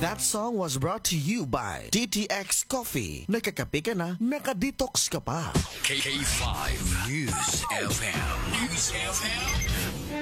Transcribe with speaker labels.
Speaker 1: That song was brought to you by DTX Coffee. Nagkakape ka na, nakadetox ka pa.
Speaker 2: K5 News FM. News FM.